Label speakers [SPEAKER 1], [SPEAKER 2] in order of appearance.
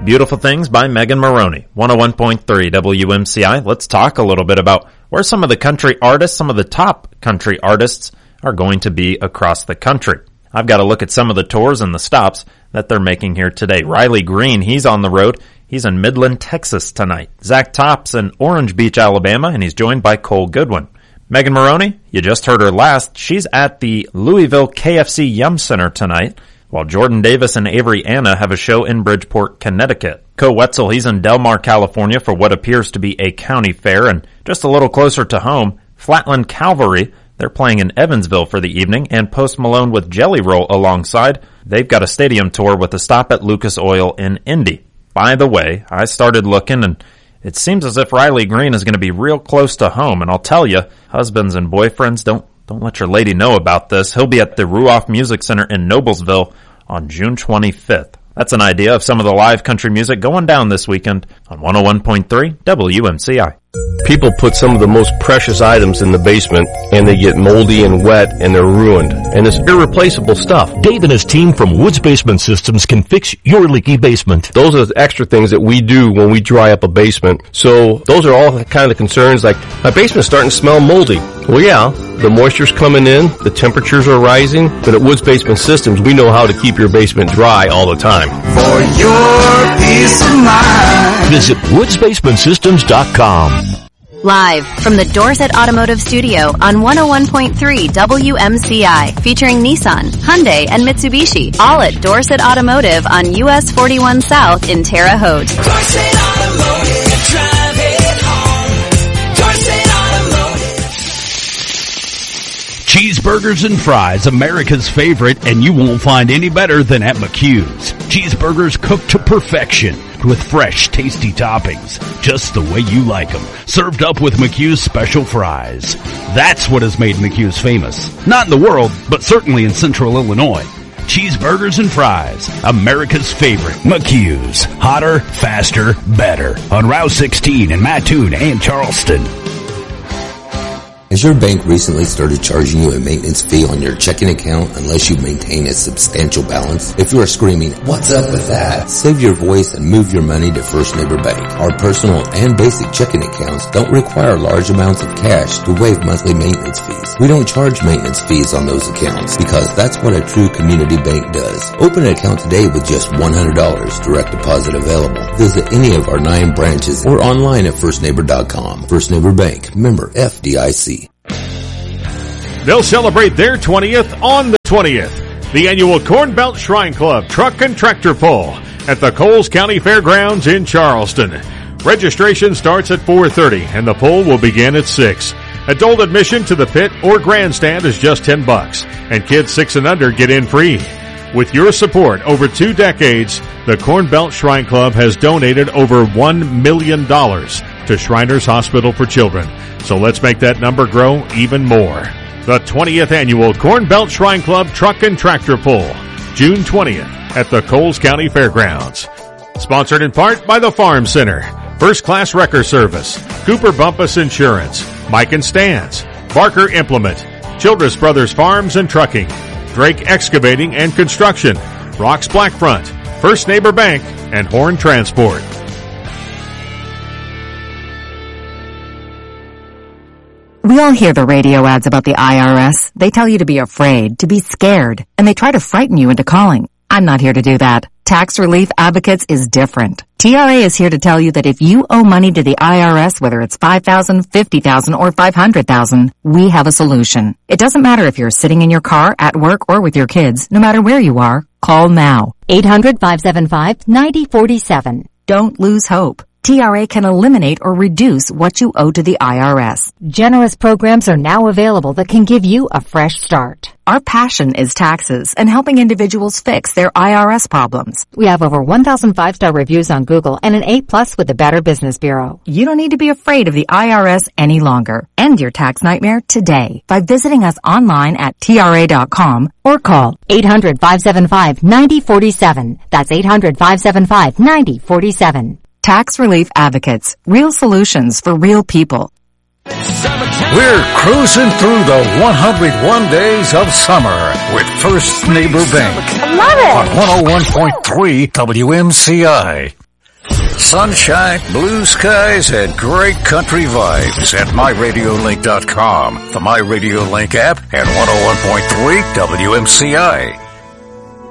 [SPEAKER 1] Beautiful Things by Megan Maroney, 101.3 WMCI. Let's talk a little bit about where some of the country artists, some of the top country artists are going to be across the country. I've got to look at some of the tours and the stops that they're making here today. Riley Green, he's on the road. He's in Midland, Texas tonight. Zach Topp's in Orange Beach, Alabama, and he's joined by Cole Goodwin. Megan Maroney, you just heard her last. She's at the Louisville KFC Yum Center tonight, while Jordan Davis and Avery Anna have a show in Bridgeport, Connecticut. Co Wetzel, he's in Del Mar, California for what appears to be a county fair, and just a little closer to home, Flatland Cavalry, they're playing in Evansville for the evening, and Post Malone with Jelly Roll alongside. They've got a stadium tour with a stop at Lucas Oil in Indy. By the way, I started looking, and it seems as if Riley Green is going to be real close to home, and I'll tell you, husbands and boyfriends, don't let your lady know about this. He'll be at the Ruoff Music Center in Noblesville on June 25th. That's an idea of some of the live country music going down this weekend on 101.3 WMCI.
[SPEAKER 2] People put some of the most precious items in the basement, and they get moldy and wet, and they're ruined. And it's irreplaceable stuff.
[SPEAKER 3] Dave and his team from Woods Basement Systems can fix your leaky basement.
[SPEAKER 2] Those are the extra things that we do when we dry up a basement. So those are all kind of concerns, like, my basement's starting to smell moldy. Well, yeah, the moisture's coming in, the temperatures are rising, but at Woods Basement Systems, we know how to keep your basement dry all the time.
[SPEAKER 4] For your peace of mind.
[SPEAKER 3] Visit woodsbasementsystems.com.
[SPEAKER 5] Live from the Dorset Automotive Studio on 101.3 WMCI, featuring Nissan, Hyundai, and Mitsubishi, all at Dorset Automotive on US 41 South in Terre Haute.
[SPEAKER 4] Dorset Automotive, drive it home. Dorset Automotive.
[SPEAKER 6] Cheeseburgers and fries, America's favorite, and you won't find any better than at McHugh's. Cheeseburgers cooked to perfection with fresh, tasty toppings, just the way you like them, served up with McHugh's special fries. That's what has made McHugh's famous. Not in the world, but certainly in Central Illinois. Cheeseburgers and fries, America's favorite, McHugh's. Hotter, faster, better. On Route 16 in Mattoon and Charleston.
[SPEAKER 7] Has your bank recently started charging you a maintenance fee on your checking account unless you maintain a substantial balance? If you are screaming, "What's up with that?" save your voice and move your money to First Neighbor Bank. Our personal and basic checking accounts don't require large amounts of cash to waive monthly maintenance fees. We don't charge maintenance fees on those accounts because that's what a true community bank does. Open an account today with just $100, direct deposit available. Visit any of our 9 branches or online at firstneighbor.com. First Neighbor Bank, member FDIC.
[SPEAKER 8] They'll celebrate their 20th on the 20th. The annual Corn Belt Shrine Club Truck and Tractor Pull at the Coles County Fairgrounds in Charleston. Registration starts at 4:30 and the pull will begin at 6. Adult admission to the pit or grandstand is just $10, and kids 6 and under get in free. With your support over 2 decades, the Corn Belt Shrine Club has donated over $1 million to Shriners Hospital for Children. So let's make that number grow even more. The 20th Annual Corn Belt Shrine Club Truck and Tractor Pull, June 20th at the Coles County Fairgrounds. Sponsored in part by the Farm Center, First Class Wrecker Service, Cooper Bumpus Insurance, Mike and Stans, Barker Implement, Childress Brothers Farms and Trucking, Drake Excavating and Construction, Rocks Blackfront, First Neighbor Bank, and Horn Transport.
[SPEAKER 9] We all hear the radio ads about the IRS. They tell you to be afraid, to be scared, and they try to frighten you into calling. I'm not here to do that. Tax Relief Advocates is different. TRA is here to tell you that if you owe money to the IRS, whether it's $5,000, $50,000, or $500,000, we have a solution. It doesn't matter if you're sitting in your car, at work, or with your kids. No matter where you are, call now.
[SPEAKER 10] 800-575-9047.
[SPEAKER 9] Don't lose hope. TRA can eliminate or reduce what you owe to the IRS.
[SPEAKER 10] Generous programs are now available that can give you a fresh start.
[SPEAKER 9] Our passion is taxes and helping individuals fix their IRS problems.
[SPEAKER 10] We have over 1,000 5-star reviews on Google and an A+ with the Better Business Bureau.
[SPEAKER 9] You don't need to be afraid of the IRS any longer. End your tax nightmare today by visiting us online at TRA.com
[SPEAKER 10] or call 800-575-9047. That's 800-575-9047.
[SPEAKER 9] Tax Relief Advocates. Real solutions for real people.
[SPEAKER 11] We're cruising through the 101 days of summer with First Neighbor Bank.
[SPEAKER 12] I love it.
[SPEAKER 11] On 101.3 WMCI. sunshine, blue skies, and great country vibes at MyRadioLink.com, the MyRadioLink app, and 101.3 WMCI.